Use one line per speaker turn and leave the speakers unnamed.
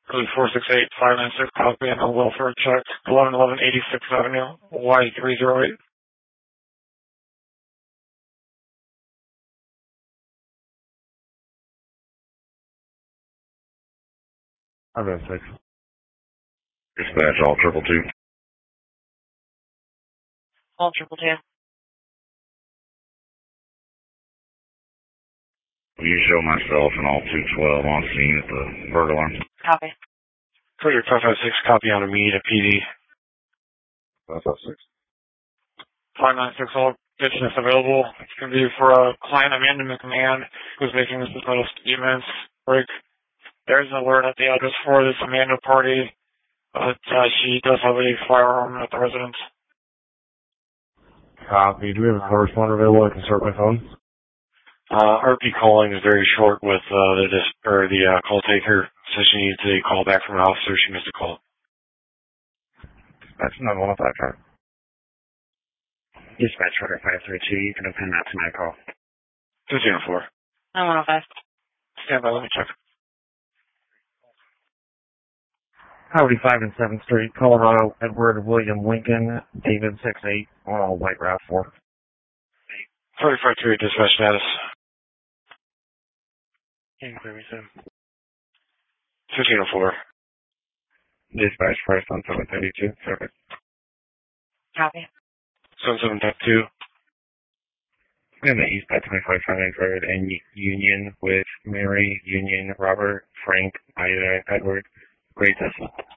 Code 468-596, copy and a welfare check, 1111 86th Avenue, Y308.
I'm at 6.
Dispatch all 222.
All 222.
Will you show myself and all 212 on scene at the burglar?
Copy.
Clear 556, copy on immediate PD.
556.
596, all business available. It's going to be for client Amanda McMahon, who's making this little statements. Break. There's an alert at the address for this Amanda party, but she does have a firearm at the residence.
Copy. Do we have a correspondent available? I can start my phone.
RP calling is very short with the call taker, so she needs a call back from an officer. She missed a call.
That's another 155.
Dispatch order 532, you can append that to my call.
204.
105.
Stand by, let me check.
Highway 5 and 7th Street, Colorado, Edward William Lincoln, David 68, White Route 4.
35-3, dispatch status.
Inquiry, sir.
1504.
Dispatch first on 732. Service.
Copy.
77.2.
In the east by 25 Finance Road and Union with Mary, Union, Robert, Frank, Ida, Edward, Great Tesla.